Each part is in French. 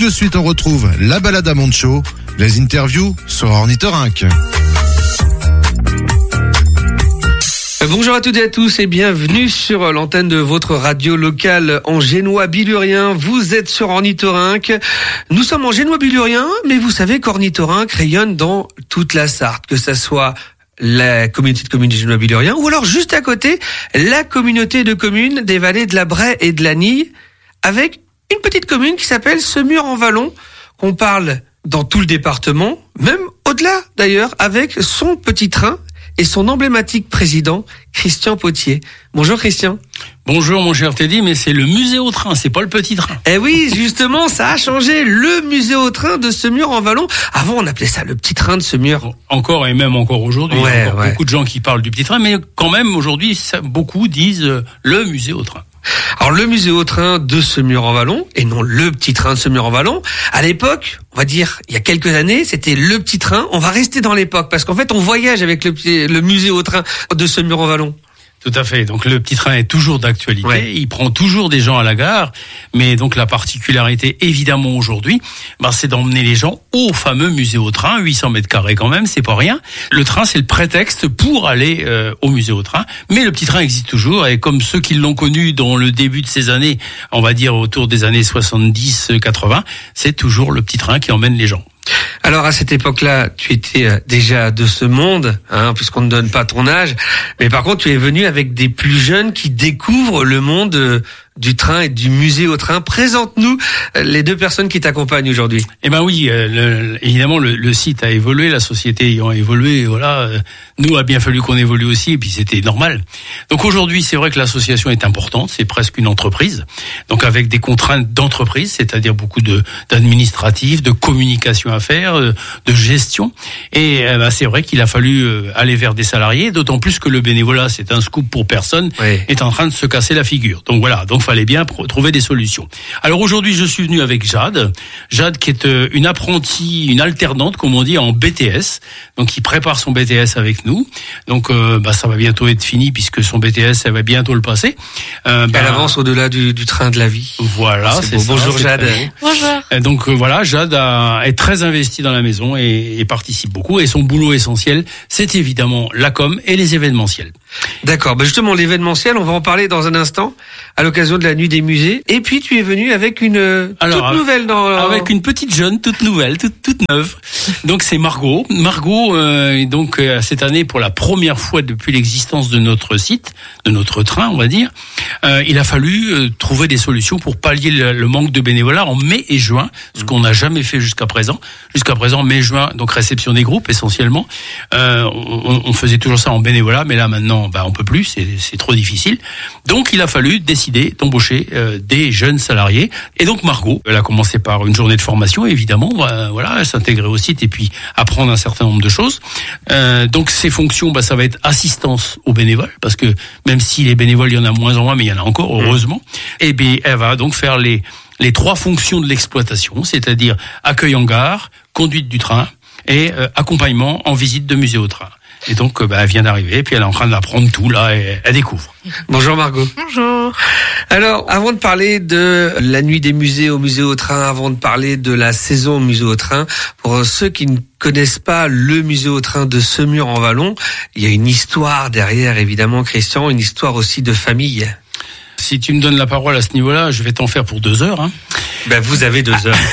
de suite, on retrouve la balade à Moncho, les interviews sur Ornithorynque. Bonjour à toutes et à tous et bienvenue sur l'antenne de votre radio locale en génois bilurien. Vous êtes sur Ornithorynque. Nous sommes en génois bilurien, mais vous savez qu'Ornithorynque rayonne dans toute la Sarthe, que ça soit la communauté de communes du génois bilurien ou alors juste à côté, la communauté de communes des vallées de la Braie et de la Nille, avec une petite commune qui s'appelle Semur-en-Vallon, qu'on parle dans tout le département, même au-delà d'ailleurs, avec son petit train et son emblématique président, Christian Potier. Bonjour Christian. Bonjour mon cher Teddy, mais c'est le musée au train, c'est pas le petit train. Eh oui, justement, ça a changé, le musée au train de Semur-en-Vallon. Avant, on appelait ça le petit train de Semur. Encore et même encore aujourd'hui, il y a encore beaucoup de gens qui parlent du petit train, mais quand même aujourd'hui, beaucoup disent le musée au train. Alors le musée au train de Semur-en-Vallon, et non le petit train de Semur-en-Vallon, à l'époque, on va dire, il y a quelques années, c'était le petit train. On va rester dans l'époque, parce qu'en fait, on voyage avec le musée au train de Semur-en-Vallon. Tout à fait. Donc le petit train est toujours d'actualité. Ouais. Il prend toujours des gens à la gare. Mais donc la particularité, évidemment aujourd'hui, c'est d'emmener les gens au fameux musée au train. 800 mètres carrés quand même, c'est pas rien. Le train, c'est le prétexte pour aller au musée au train. Mais le petit train existe toujours. Et comme ceux qui l'ont connu dans le début de ces années, on va dire autour des années 70-80, c'est toujours le petit train qui emmène les gens. Alors à cette époque-là, tu étais déjà de ce monde, puisqu'on ne donne pas ton âge. Mais par contre, tu es venu avec des plus jeunes qui découvrent le monde du train et du musée au train. Présente-nous les deux personnes qui t'accompagnent aujourd'hui. Eh ben oui, évidemment le site a évolué, la société ayant évolué, voilà. Nous a bien fallu qu'on évolue aussi, et puis c'était normal. Donc aujourd'hui, c'est vrai que l'association est importante, c'est presque une entreprise. Donc avec des contraintes d'entreprise, c'est-à-dire beaucoup d'administratifs, de communication à faire, de gestion. Et c'est vrai qu'il a fallu aller vers des salariés, d'autant plus que le bénévolat, c'est un scoop pour personne, est en train de se casser la figure. Donc voilà, donc fallait bien trouver des solutions. Alors aujourd'hui, je suis venu avec Jade qui est une apprentie, une alternante, comme on dit, en BTS, donc qui prépare son BTS avec nous. Donc ça va bientôt être fini puisque son BTS, elle va bientôt le passer. Elle avance au-delà du train de la vie. Voilà, c'est ça. Bonjour Jade. Bonjour. Donc voilà, Jade est très investie dans la maison et participe beaucoup. Et son boulot essentiel, c'est évidemment la com et les événementiels. D'accord. Justement, l'événementiel, on va en parler dans un instant, à l'occasion de la nuit des musées. Et puis, tu es venu avec une toute nouvelle avec une petite jeune, toute nouvelle, toute neuve. Donc, c'est Margot. Margot, donc, cette année, pour la première fois depuis l'existence de notre site, de notre train, on va dire, il a fallu trouver des solutions pour pallier le manque de bénévolat en mai et juin, ce qu'on n'a jamais fait jusqu'à présent. Jusqu'à présent, mai-juin, donc réception des groupes, essentiellement. On faisait toujours ça en bénévolat, mais là, maintenant, on peut plus, c'est trop difficile. Donc, il a fallu décider d'embaucher des jeunes salariés. Et donc, Margot, elle a commencé par une journée de formation, évidemment, voilà, s'intégrer au site et puis apprendre un certain nombre de choses. Donc, ses fonctions, ça va être assistance aux bénévoles, parce que même si les bénévoles, il y en a moins en moins, mais il y en a encore, heureusement. Et bien, elle va donc faire les 3 fonctions de l'exploitation, c'est-à-dire accueil en gare, conduite du train et accompagnement en visite de musée au train. Et donc, elle vient d'arriver, puis elle est en train d'apprendre tout, là, et elle découvre. Bonjour Margot. Bonjour. Alors, avant de parler de la nuit des musées au musée au train, avant de parler de la saison au musée au train, pour ceux qui ne connaissent pas le musée au train de Semur-en-Vallon, il y a une histoire derrière, évidemment, Christian, une histoire aussi de famille. Si tu me donnes la parole à ce niveau-là, je vais t'en faire pour 2 heures. Vous avez 2 heures.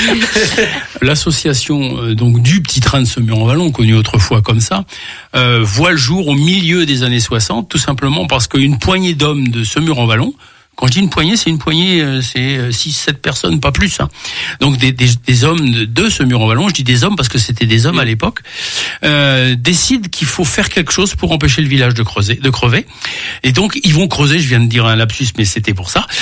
L'association donc du petit train de Semur-en-Vallon, connu autrefois comme ça, voit le jour au milieu des années 60, tout simplement parce qu'une poignée d'hommes de Semur-en-Vallon, quand je dis une poignée, c'est 6-7 personnes, pas plus. Donc des hommes de Semur-en-Vallon, je dis des hommes parce que c'était des hommes à l'époque, décident qu'il faut faire quelque chose pour empêcher le village de crever. Et donc ils vont creuser, je viens de dire un lapsus, mais c'était pour ça.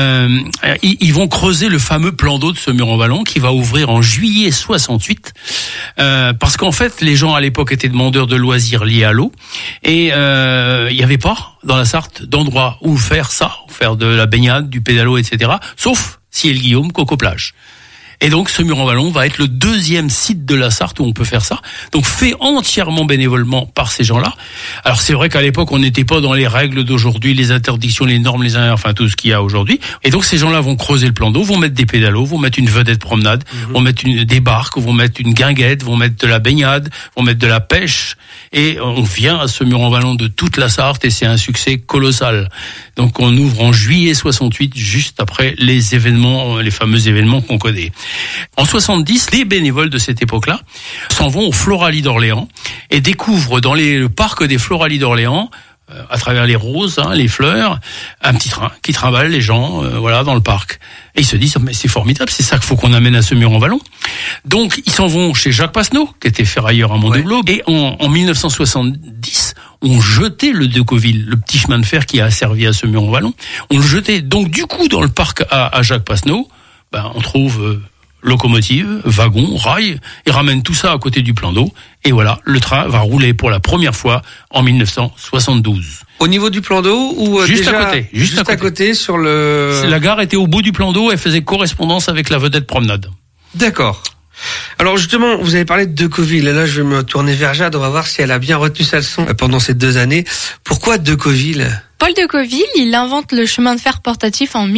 Ils vont creuser le fameux plan d'eau de Semur-en-Vallon qui va ouvrir en juillet 68, parce qu'en fait les gens à l'époque étaient demandeurs de loisirs liés à l'eau et il n'y avait pas dans la Sarthe d'endroit où faire ça, faire de la baignade, du pédalo, etc. Sauf Ciel Guillaume, Coco Plage. Et donc, Semur-en-Vallon va être le deuxième site de la Sarthe où on peut faire ça. Donc, fait entièrement bénévolement par ces gens-là. Alors, c'est vrai qu'à l'époque, on n'était pas dans les règles d'aujourd'hui, les interdictions, les normes, enfin, tout ce qu'il y a aujourd'hui. Et donc, ces gens-là vont creuser le plan d'eau, vont mettre des pédalos, vont mettre une vedette promenade, vont mettre des barques, vont mettre une guinguette, vont mettre de la baignade, vont mettre de la pêche. Et on vient à Semur-en-Vallon de toute la Sarthe et c'est un succès colossal. Donc, on ouvre en juillet 68, juste après les événements, les fameux événements qu'on connaît. En 70, les bénévoles de cette époque-là s'en vont au Floralie d'Orléans et découvrent dans le parc des Floralies d'Orléans, à travers les roses, les fleurs, un petit train qui trimballe les gens, dans le parc. Et ils se disent, mais c'est formidable, c'est ça qu'il faut qu'on amène à Semur-en-Vallon. Donc, ils s'en vont chez Jacques Pasneau, qui était ferrailleur à Mont-de-Globe. Et en 1970, on jetait le Decoville, le petit chemin de fer qui a servi à Semur-en-Vallon. On le jetait. Donc, du coup, dans le parc à Jacques Pasneau, on trouve locomotive, wagon, rail, et ramène tout ça à côté du plan d'eau. Et voilà, le train va rouler pour la première fois en 1972. Au niveau du plan d'eau ou juste à côté, sur le... La gare était au bout du plan d'eau, elle faisait correspondance avec la vedette promenade. D'accord. Alors justement, vous avez parlé de Decoville, et là je vais me tourner vers Jade, on va voir si elle a bien retenu sa leçon pendant ces 2 années. Pourquoi Decoville ? Paul Decoville, il invente le chemin de fer portatif en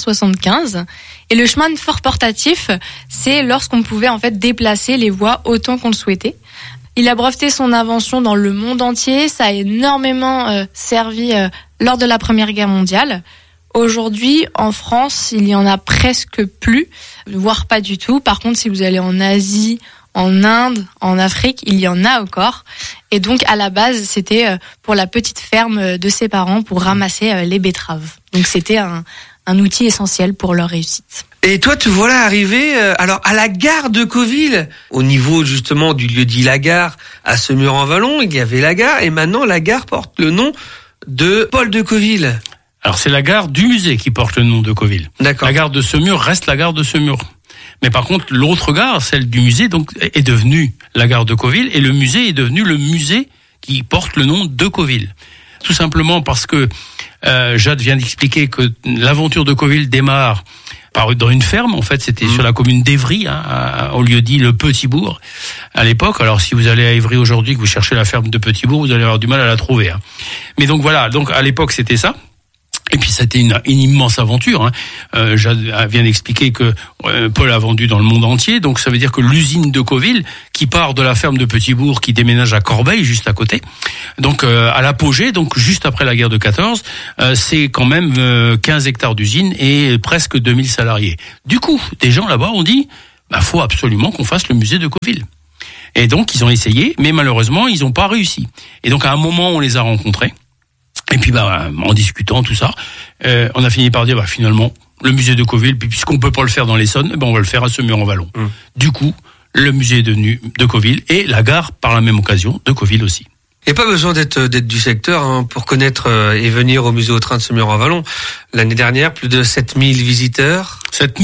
1875. Et le chemin de fer portatif, c'est lorsqu'on pouvait en fait déplacer les voies autant qu'on le souhaitait. Il a breveté son invention dans le monde entier, ça a énormément servi lors de la Première Guerre mondiale. Aujourd'hui, en France, il y en a presque plus, voire pas du tout. Par contre, si vous allez en Asie, en Inde, en Afrique, il y en a encore. Et donc, à la base, c'était pour la petite ferme de ses parents pour ramasser les betteraves. Donc, c'était un outil essentiel pour leur réussite. Et toi, te voilà arrivé alors à la gare de Decoville, au niveau justement du lieu dit la gare, à Semur-en-Vallon, il y avait la gare, et maintenant la gare porte le nom de Paul Decoville. Alors, c'est la gare du musée qui porte le nom de Decoville. D'accord. La gare de Semur reste la gare de Semur. Mais par contre, l'autre gare, celle du musée, donc, est devenue la gare de Decoville, et le musée est devenu le musée qui porte le nom de Decoville. Tout simplement parce que Jade vient d'expliquer que l'aventure de Decoville démarre dans une ferme. En fait, c'était sur la commune d'Évry, au lieu-dit le Petit-Bourg, à l'époque. Alors, si vous allez à Évry aujourd'hui, que vous cherchez la ferme de Petit-Bourg, vous allez avoir du mal à la trouver. Mais donc voilà, donc à l'époque, c'était ça. Et puis c'était une immense aventure. Jade vient d'expliquer que Paul a vendu dans le monde entier, donc ça veut dire que l'usine de Decoville, qui part de la ferme de Petit-Bourg, qui déménage à Corbeil, juste à côté, donc à l'apogée, donc juste après la guerre de 14, c'est quand même 15 hectares d'usine et presque 2000 salariés. Du coup, des gens là-bas ont dit, faut absolument qu'on fasse le musée de Decoville. Et donc ils ont essayé, mais malheureusement ils n'ont pas réussi. Et donc à un moment on les a rencontrés. Et puis en discutant tout ça, on a fini par dire finalement le musée de Decoville, puis puisqu'on peut pas le faire dans l'Essonne, on va le faire à Semur-en-Vallon. Du coup, le musée est devenu Decoville et la gare par la même occasion Decoville aussi. Il n'y a pas besoin d'être du secteur pour connaître et venir au musée au train de Semur-en-Vallon. L'année dernière, plus de 7000 visiteurs.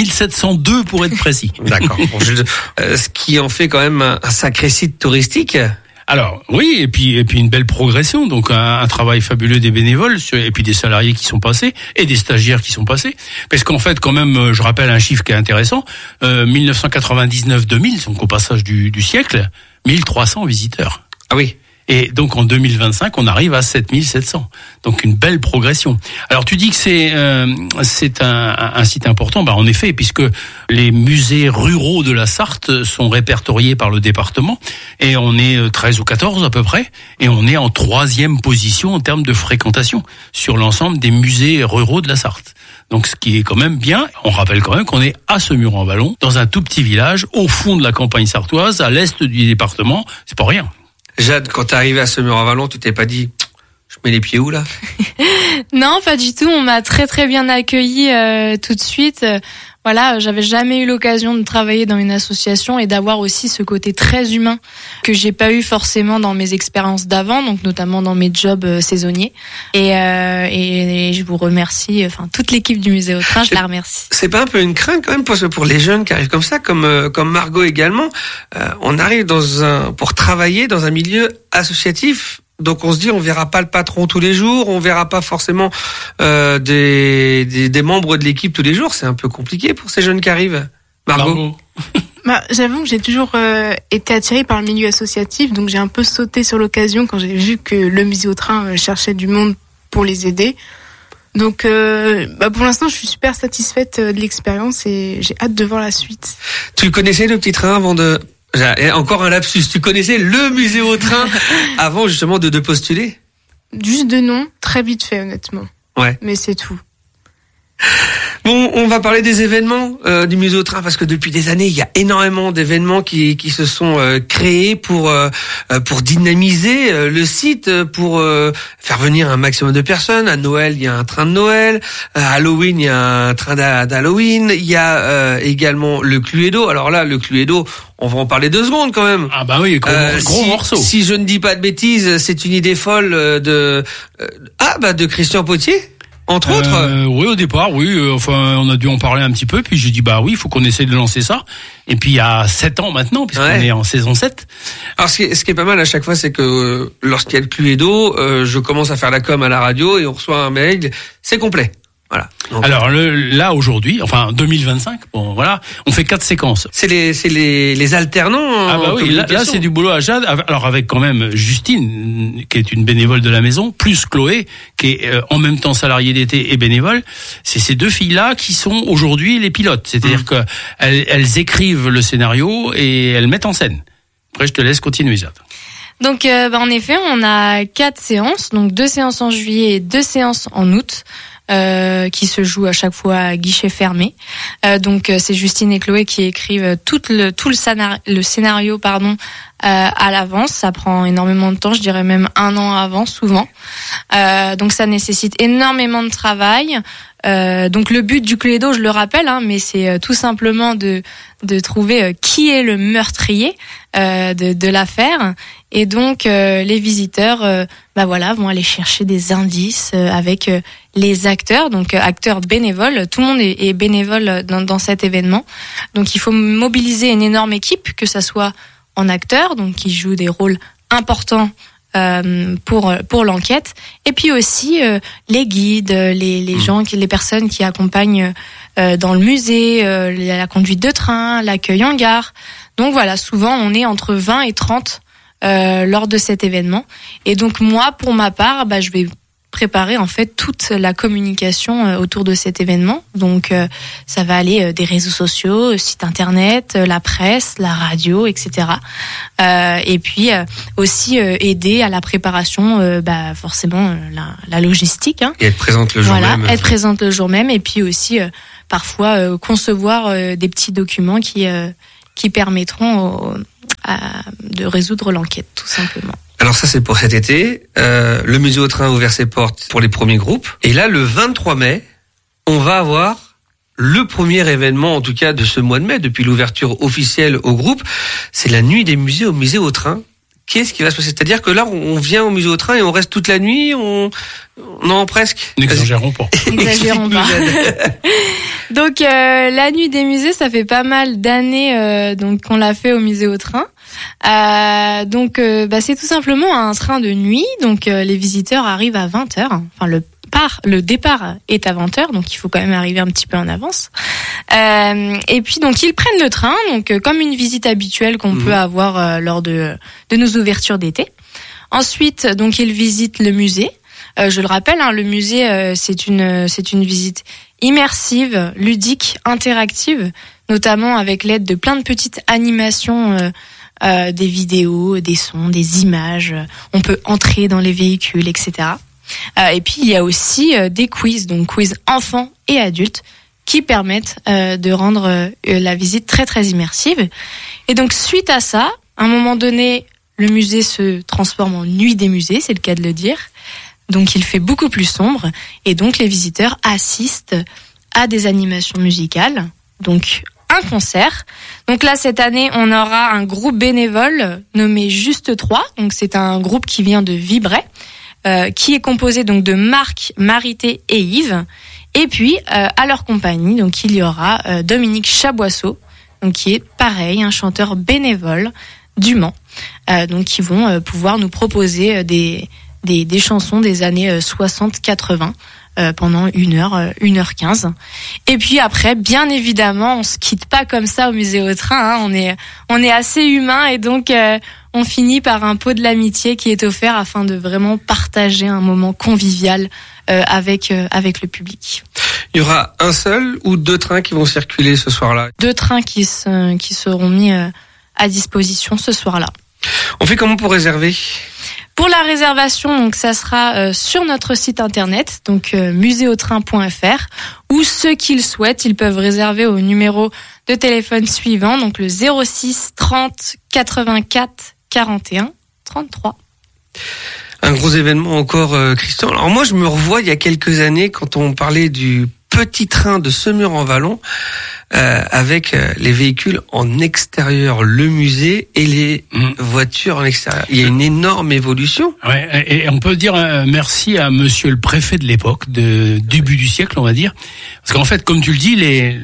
7702 pour être précis. D'accord. Ce qui en fait quand même un sacré site touristique. Alors oui, et puis une belle progression, donc un travail fabuleux des bénévoles et puis des salariés qui sont passés et des stagiaires qui sont passés, parce qu'en fait quand même, je rappelle un chiffre qui est intéressant, 1999-2000, donc au passage du siècle, 1300 visiteurs. Ah oui. Et donc en 2025, on arrive à 7700. Donc une belle progression. Alors tu dis que c'est un site important. En effet, puisque les musées ruraux de la Sarthe sont répertoriés par le département, et on est 13 ou 14 à peu près, et on est en 3e position en termes de fréquentation sur l'ensemble des musées ruraux de la Sarthe. Donc ce qui est quand même bien, on rappelle quand même qu'on est à Semur-en-Vallon, dans un tout petit village, au fond de la campagne sartoise, à l'est du département, c'est pas rien. Jade, quand t'es arrivé à Semur-en-Vallon, tu t'es pas dit, je mets les pieds où là ? Non, pas du tout. On m'a très très bien accueilli tout de suite. Voilà, j'avais jamais eu l'occasion de travailler dans une association et d'avoir aussi ce côté très humain que j'ai pas eu forcément dans mes expériences d'avant, donc notamment dans mes jobs saisonniers. Et je vous remercie, toute l'équipe du musée au train, je la remercie. C'est pas un peu une crainte quand même pour les jeunes qui arrivent comme ça, comme Margot également. On arrive pour travailler dans un milieu associatif. Donc on se dit, on verra pas le patron tous les jours, on verra pas forcément des membres de l'équipe tous les jours. C'est un peu compliqué pour ces jeunes qui arrivent. Margot. J'avoue que j'ai toujours été attirée par le milieu associatif, donc j'ai un peu sauté sur l'occasion quand j'ai vu que le musée au train cherchait du monde pour les aider. Donc pour l'instant, je suis super satisfaite de l'expérience et j'ai hâte de voir la suite. Tu connaissais le petit train avant de... Encore un lapsus, tu connaissais le musée au train avant justement de postuler ? Juste de nom, très vite fait honnêtement. Ouais. Mais c'est tout. Bon, on va parler des événements du musée au train parce que depuis des années, il y a énormément d'événements qui se sont créés pour dynamiser le site, pour faire venir un maximum de personnes. À Noël, il y a un train de Noël. À Halloween, il y a un train d'Halloween. Il y a également le Cluedo. Alors là, le Cluedo, on va en parler 2 secondes quand même. Ah bah oui, gros morceau. Si je ne dis pas de bêtises, c'est une idée folle de Christian Potier. Entre autres. Oui, au départ, oui. Enfin, on a dû en parler un petit peu. Puis j'ai dit, bah oui, il faut qu'on essaie de lancer ça. Et puis il y a 7 ans maintenant, puisqu'on est en saison 7. Alors ce qui est pas mal à chaque fois, c'est que lorsqu'il y a le Cluedo, je commence à faire la com à la radio et on reçoit un mail, c'est complet. Voilà. Donc, alors là aujourd'hui, enfin 2025, bon voilà, on fait 4 séquences. C'est les alternants. Ah bah oui, là c'est du boulot à Jade. Alors avec quand même Justine, qui est une bénévole de la maison, plus Chloé, qui est en même temps salariée d'été et bénévole. C'est ces 2 filles-là qui sont aujourd'hui les pilotes. C'est-à-dire que elles écrivent le scénario et elles mettent en scène. Après, je te laisse continuer, Jade. Donc, en effet, on a 4 séances, donc 2 séances en juillet et 2 séances en août. Qui se joue à chaque fois à guichet fermé. Donc c'est Justine et Chloé qui écrivent tout le scénario à l'avance. Ça prend énormément de temps, je dirais même 1 an avant souvent. Donc ça nécessite énormément de travail. Donc le but du Cluedo, je le rappelle, mais c'est tout simplement de trouver qui est le meurtrier de l'affaire. Et donc les visiteurs vont aller chercher des indices avec les acteurs, donc acteurs bénévoles. Tout le monde est bénévole dans cet événement. Donc il faut mobiliser une énorme équipe, que ça soit en acteurs, donc qui jouent des rôles importants pour l'enquête, et puis aussi les guides, les gens, les personnes qui accompagnent dans le musée, la conduite de train, l'accueil en gare. Donc voilà, souvent on est entre 20 et 30 lors de cet événement. Et donc moi, pour ma part, je vais préparer en fait toute la communication autour de cet événement. Donc ça va aller des réseaux sociaux, site internet, la presse, la radio, etc. Et puis aussi aider à la préparation, forcément la logistique. Et être présente le jour même. Être présente le jour même, et puis aussi parfois concevoir des petits documents qui permettront de résoudre l'enquête, tout simplement. Alors ça, c'est pour cet été. Le musée au train a ouvert ses portes pour les premiers groupes. Et là, le 23 mai, on va avoir le premier événement, en tout cas de ce mois de mai, depuis l'ouverture officielle au groupe. C'est la nuit des musées au musée au train. Qu'est-ce qui va se passer ? C'est-à-dire que là, on vient au musée au train et on reste toute la nuit, non, presque. N'exagérons pas. N'exagérons pas. Donc la nuit des musées, ça fait pas mal d'années donc qu'on l'a fait au musée au train. Donc c'est tout simplement un train de nuit. Donc les visiteurs arrivent à 20h. Enfin le départ est à 20h, donc il faut quand même arriver un petit peu en avance. Et puis donc ils prennent le train, donc comme une visite habituelle qu'on peut avoir lors de nos ouvertures d'été. Ensuite, donc ils visitent le musée. Je le rappelle, le musée c'est une visite immersive, ludique, interactive, notamment avec l'aide de plein de petites animations, des vidéos, des sons, des images. On peut entrer dans les véhicules, etc. Et puis il y a aussi des quiz, donc quiz enfants et adultes, qui permettent de rendre la visite très très immersive. Et donc suite à ça, à un moment donné, le musée se transforme en nuit des musées, c'est le cas de le dire. Donc il fait beaucoup plus sombre, et donc les visiteurs assistent à des animations musicales, donc un concert. Donc là, cette année, on aura un groupe bénévole nommé Juste 3. Donc c'est un groupe qui vient de Vibray, qui est composé donc de Marc, Marité et Yves. Et puis à leur compagnie, donc il y aura Dominique Chaboisseau, donc qui est pareil, un chanteur bénévole du Mans, donc qui vont pouvoir nous proposer des chansons des années 60-80 pendant 1h15. Et puis après, bien évidemment, on se quitte pas comme ça au musée au train. On est assez humain et donc on finit par un pot de l'amitié qui est offert afin de vraiment partager un moment convivial avec le public. Il y aura un seul ou 2 trains qui vont circuler ce soir-là? 2 trains qui seront mis à disposition ce soir-là. On fait comment pour réserver? Pour la réservation, donc ça sera sur notre site internet, donc muséotrain.fr, ou ceux qui le souhaitent, ils peuvent réserver au numéro de téléphone suivant, donc le 06 30 84 41 33. Un gros événement encore, Christian. Alors moi, je me revois il y a quelques années quand on parlait du petit train de Semur-en-Vallon avec les véhicules en extérieur, le musée et les voitures en extérieur. Il y a une énorme évolution. Ouais, et on peut dire merci à monsieur le préfet de l'époque, de début du siècle, on va dire. Parce qu'en fait, comme tu le dis,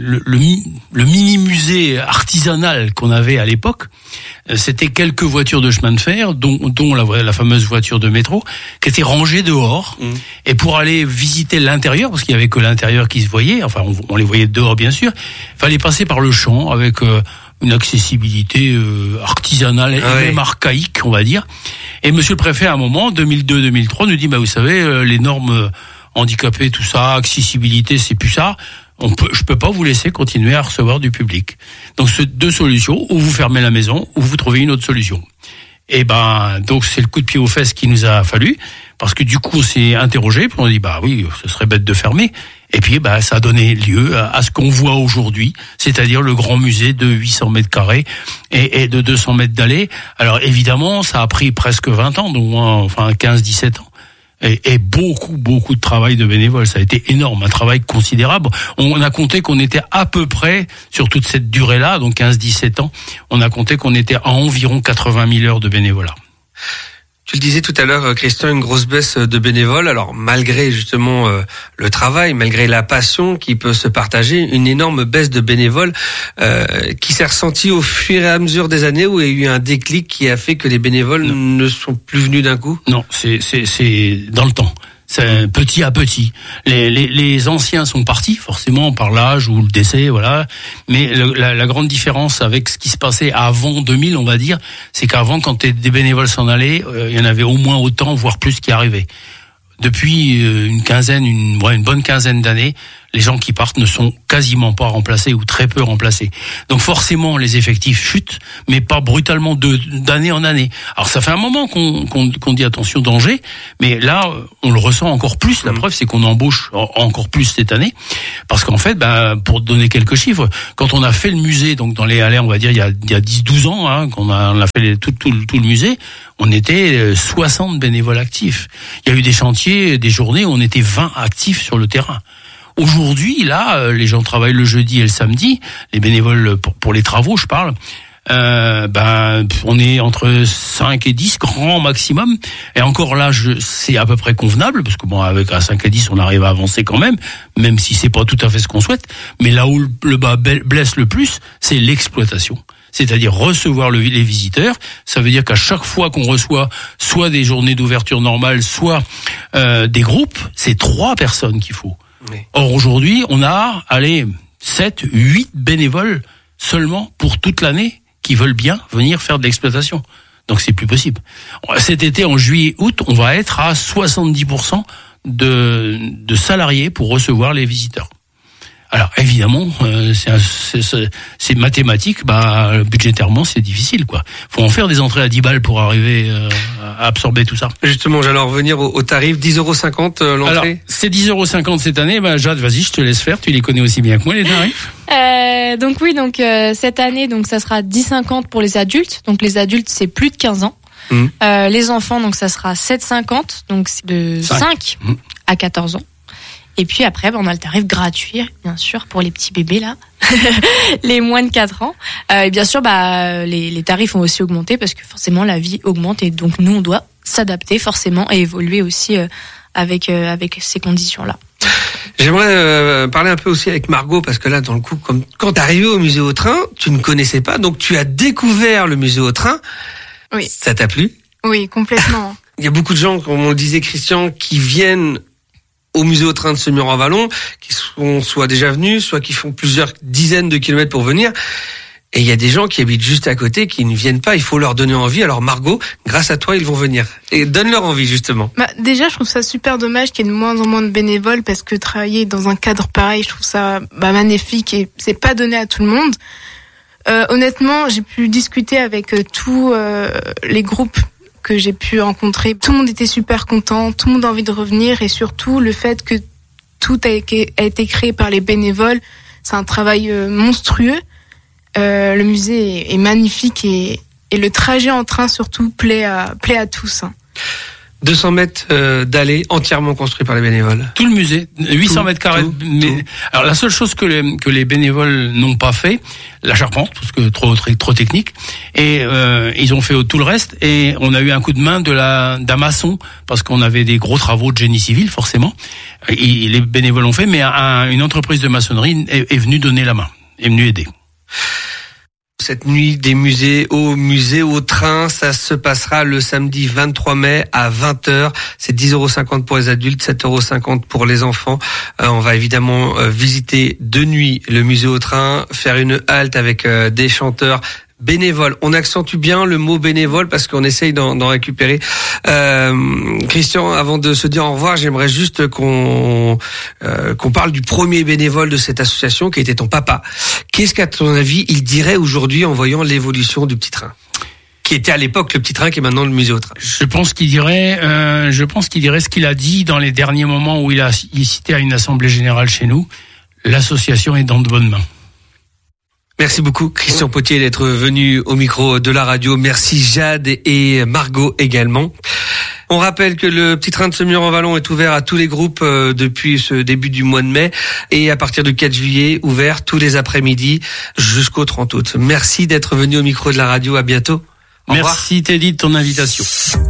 le mini-musée artisanal qu'on avait à l'époque, c'était quelques voitures de chemin de fer, dont la fameuse voiture de métro, qui était rangée dehors. Et pour aller visiter l'intérieur, parce qu'il y avait que l'intérieur qui se voyait, enfin on les voyait dehors bien sûr, fallait passer par le champ avec une accessibilité artisanale et même archaïque, on va dire. Et monsieur le préfet, à un moment, 2002-2003, nous dit, vous savez, les normes handicapées, tout ça, accessibilité, c'est plus ça. Je peux pas vous laisser continuer à recevoir du public. Donc, c'est 2 solutions. Ou vous fermez la maison, ou vous trouvez une autre solution. Et donc, c'est le coup de pied aux fesses qu'il nous a fallu. Parce que du coup, on s'est interrogé, puis on a dit, oui, ce serait bête de fermer. Et puis, ça a donné lieu à ce qu'on voit aujourd'hui, c'est-à-dire le grand musée de 800 mètres carrés et de 200 mètres d'allée. Alors, évidemment, ça a pris presque 20 ans, donc 15-17 ans. Et beaucoup de travail de bénévoles. Ça a été énorme, un travail considérable. On a compté qu'on était à peu près, sur toute cette durée-là, donc 15-17 ans, on a compté qu'on était à environ 80 000 heures de bénévolat. Tu le disais tout à l'heure, Christian, une grosse baisse de bénévoles. Alors, malgré justement le travail, malgré la passion qui peut se partager, une énorme baisse de bénévoles qui s'est ressentie au fur et à mesure des années, où il y a eu un déclic qui a fait que les bénévoles ne sont plus venus d'un coup? Non, c'est dans le temps. C'est petit à petit. Les anciens sont partis, forcément, par l'âge ou le décès, voilà. Mais la grande différence avec ce qui se passait avant 2000, on va dire, c'est qu'avant, quand des bénévoles s'en allaient, il y en avait au moins autant, voire plus qui arrivaient. Depuis une bonne quinzaine d'années, les gens qui partent ne sont quasiment pas remplacés ou très peu remplacés. Donc forcément, les effectifs chutent, mais pas brutalement d'année en année. Alors ça fait un moment qu'on dit attention, danger, mais là, on le ressent encore plus. La preuve, c'est qu'on embauche encore plus cette année. Parce qu'en fait, pour donner quelques chiffres, quand on a fait le musée, donc dans les Halles, on va dire, il y a 10-12 ans, qu'on a fait tout le musée, on était 60 bénévoles actifs. Il y a eu des chantiers, des journées où on était 20 actifs sur le terrain. Aujourd'hui, là, les gens travaillent le jeudi et le samedi, les bénévoles pour les travaux, je parle. On est entre 5 et 10 grand maximum, et encore là c'est à peu près convenable, parce que avec à 5 et 10 on arrive à avancer quand même si c'est pas tout à fait ce qu'on souhaite. Mais là où le bas blesse le plus, c'est l'exploitation. C'est-à-dire recevoir les visiteurs. Ça veut dire qu'à chaque fois qu'on reçoit soit des journées d'ouverture normales, soit des groupes, c'est 3 personnes qu'il faut. Oui. Or aujourd'hui, on a 7, 8 bénévoles seulement pour toute l'année qui veulent bien venir faire de l'exploitation. Donc c'est plus possible. Cet été, en juillet, août, on va être à 70% de salariés pour recevoir les visiteurs. Alors évidemment, c'est mathématique, budgétairement c'est difficile, quoi. Faut en faire des entrées à 10 balles pour arriver à absorber tout ça. Justement, j'allais en revenir au tarif, 10,50 € l'entrée. Alors, c'est 10,50 € cette année. Jade, vas-y, je te laisse faire, tu les connais aussi bien que moi, les tarifs. Cette année, donc ça sera 10,50 pour les adultes. Donc les adultes, c'est plus de 15 ans. Les enfants, donc ça sera 7,50, donc c'est de 5 à 14 ans. Et puis après, on a le tarif gratuit, bien sûr, pour les petits bébés, là, les moins de 4 ans. Et bien sûr, les tarifs ont aussi augmenté parce que forcément, la vie augmente et donc nous, on doit s'adapter forcément et évoluer aussi avec ces conditions-là. J'aimerais parler un peu aussi avec Margot, parce que là, dans le coup, quand t'es arrivé au musée au train, tu ne connaissais pas, donc tu as découvert le musée au train. Oui. Ça t'a plu? Oui, complètement. Il y a beaucoup de gens, comme on le disait Christian, qui viennent au musée au train de Semur-en-Vallon, qui sont soit déjà venus, soit qui font plusieurs dizaines de kilomètres pour venir. Et il y a des gens qui habitent juste à côté, qui ne viennent pas. Il faut leur donner envie. Alors Margot, grâce à toi, ils vont venir. Et donne leur envie, justement. Déjà, je trouve ça super dommage qu'il y ait de moins en moins de bénévoles, parce que travailler dans un cadre pareil, je trouve ça magnifique, et c'est pas donné à tout le monde. Honnêtement, j'ai pu discuter avec tous les groupes que j'ai pu rencontrer. Tout le monde était super content, tout le monde a envie de revenir, et surtout le fait que tout a été créé par les bénévoles, c'est un travail monstrueux. Le musée est magnifique, et le trajet en train surtout plaît à tous. 200 mètres d'allée entièrement construit par les bénévoles. Tout le musée, 800 mètres carrés. Alors la seule chose que les bénévoles n'ont pas fait, la charpente, parce que trop technique, et ils ont fait tout le reste, et on a eu un coup de main d'un maçon, parce qu'on avait des gros travaux de génie civil forcément, et les bénévoles ont fait, mais une entreprise de maçonnerie est venue donner la main, est venue aider. Cette nuit des musées au train, ça se passera le samedi 23 mai à 20h. C'est 10,50 € pour les adultes, 7,50 € pour les enfants. On va évidemment visiter de nuit le musée au train, faire une halte avec des chanteurs bénévoles. On accentue bien le mot bénévole parce qu'on essaye d'en récupérer. Christian, avant de se dire au revoir, j'aimerais juste qu'on parle du premier bénévole de cette association qui était ton papa. Qu'est-ce qu'à ton avis il dirait aujourd'hui en voyant l'évolution du petit train, qui était à l'époque le petit train, qui est maintenant le musée au train? Je pense qu'il dirait ce qu'il a dit dans les derniers moments où il citait à une assemblée générale chez nous. L'association est dans de bonnes mains. Merci beaucoup Christian Potier d'être venu au micro de la radio. Merci Jade et Margot également. On rappelle que le petit train de Semur-en-Vallon est ouvert à tous les groupes depuis ce début du mois de mai, et à partir du 4 juillet, ouvert tous les après-midi jusqu'au 30 août. Merci d'être venu au micro de la radio. À bientôt. Merci Teddy de ton invitation.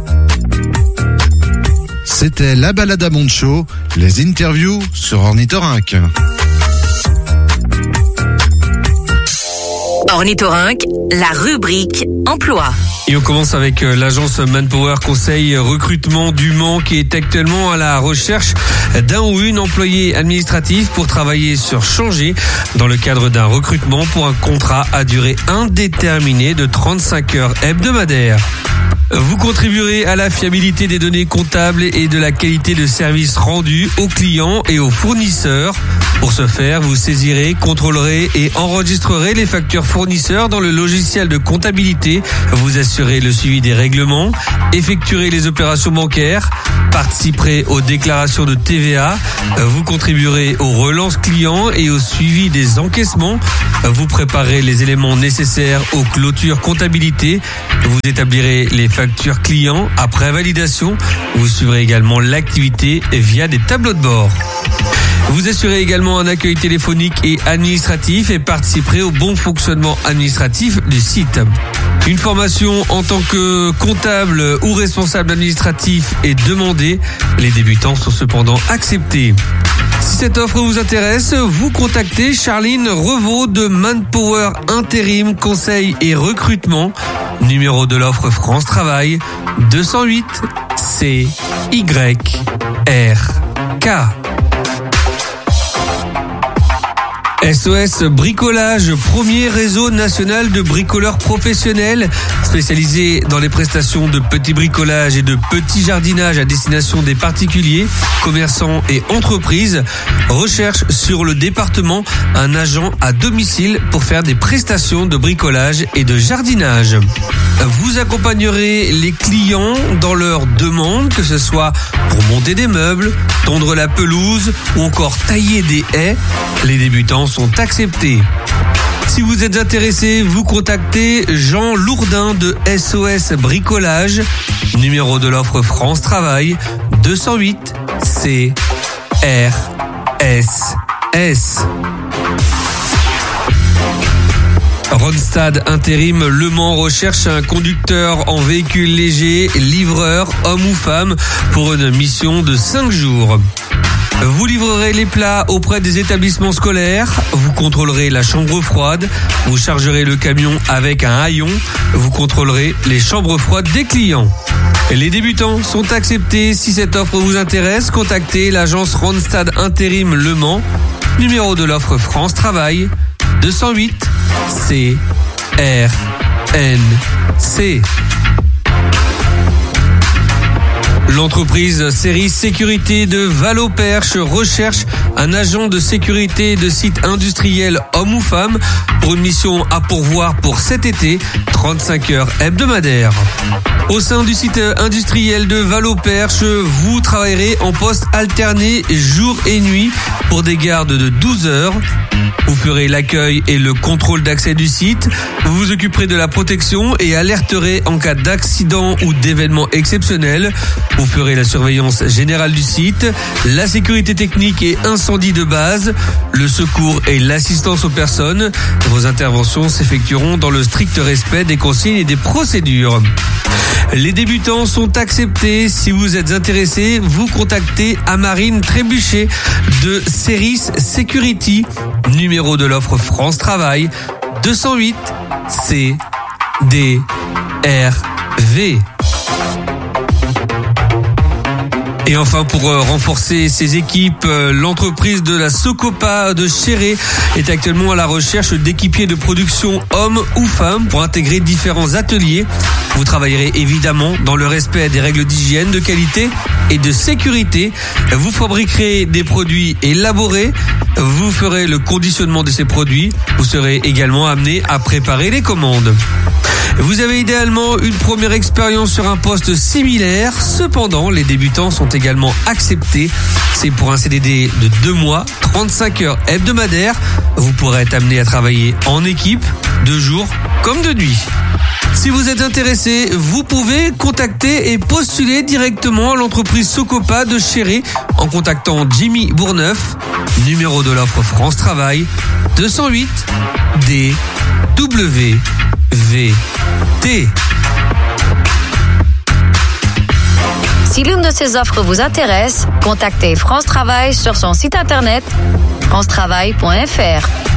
C'était la balade à Moncho, les interviews sur Ornithorynque. Ornithorynque, la rubrique emploi. Et on commence avec l'agence Manpower Conseil Recrutement du Mans, qui est actuellement à la recherche d'un ou une employé administratif pour travailler sur Changé dans le cadre d'un recrutement pour un contrat à durée indéterminée de 35 heures hebdomadaires. Vous contribuerez à la fiabilité des données comptables et de la qualité de service rendu aux clients et aux fournisseurs. Pour ce faire, vous saisirez, contrôlerez et enregistrerez les factures fournisseurs dans le logiciel de comptabilité. Vous assurez le suivi des règlements, effectuerez les opérations bancaires, participerez aux déclarations de TVA, vous contribuerez aux relances clients et au suivi des encaissements. Vous préparerez les éléments nécessaires aux clôtures comptabilité. Vous établirez les factures clients après validation. Vous suivrez également l'activité via des tableaux de bord. Vous assurez également un accueil téléphonique et administratif et participerez au bon fonctionnement administratif du site. Une formation en tant que comptable ou responsable administratif est demandée. Les débutants sont cependant acceptés. Si cette offre vous intéresse, vous contactez Charline Revaux de Manpower Intérim Conseil et Recrutement. Numéro de l'offre France Travail 208 CYRK. SOS Bricolage, premier réseau national de bricoleurs professionnels spécialisé dans les prestations de petits bricolages et de petits jardinages à destination des particuliers, commerçants et entreprises, recherche sur le département un agent à domicile pour faire des prestations de bricolage et de jardinage. Vous accompagnerez les clients dans leurs demandes, que ce soit pour monter des meubles, tondre la pelouse ou encore tailler des haies. Les débutants sont acceptés. Si vous êtes intéressé, vous contactez Jean Lourdin de SOS Bricolage. Numéro de l'offre France Travail 208 CRSS. Randstad Intérim Le Mans recherche un conducteur en véhicule léger, livreur, homme ou femme, pour une mission de 5 jours. Vous livrerez les plats auprès des établissements scolaires, vous contrôlerez la chambre froide, vous chargerez le camion avec un haillon, vous contrôlerez les chambres froides des clients. Les débutants sont acceptés. Si cette offre vous intéresse, contactez l'agence Randstad Intérim Le Mans. Numéro de l'offre France Travail 208 CRNC. L'entreprise Ceris Sécurité de Vallauperche recherche un agent de sécurité de site industriel homme ou femme pour une mission à pourvoir pour cet été, 35 heures hebdomadaires. Au sein du site industriel de Vallauperche, vous travaillerez en poste alterné jour et nuit pour des gardes de 12 heures. Vous ferez l'accueil et le contrôle d'accès du site. Vous vous occuperez de la protection et alerterez en cas d'accident ou d'événement exceptionnel. Vous ferez la surveillance générale du site, la sécurité technique et incendie de base, le secours et l'assistance aux personnes. Vos interventions s'effectueront dans le strict respect des consignes et des procédures. Les débutants sont acceptés. Si vous êtes intéressé, vous contactez Amarine Trébuchet de Ceris Security. Numéro de l'offre France Travail 208 CDRV. Et enfin, pour renforcer ses équipes, l'entreprise de la Socopa de Chéré est actuellement à la recherche d'équipiers de production hommes ou femmes pour intégrer différents ateliers. Vous travaillerez évidemment dans le respect des règles d'hygiène, de qualité et de sécurité. Vous fabriquerez des produits élaborés. Vous ferez le conditionnement de ces produits. Vous serez également amené à préparer les commandes. Vous avez idéalement une première expérience sur un poste similaire. Cependant, les débutants sont également acceptés. C'est pour un CDD de 2 mois, 35 heures hebdomadaires. Vous pourrez être amené à travailler en équipe, de jour comme de nuit. Si vous êtes intéressé, vous pouvez contacter et postuler directement à l'entreprise Socopa de Chéré en contactant Jimmy Bourneuf. Numéro de l'offre France Travail 208 DWVT. Si l'une de ces offres vous intéresse, contactez France Travail sur son site internet francetravail.fr.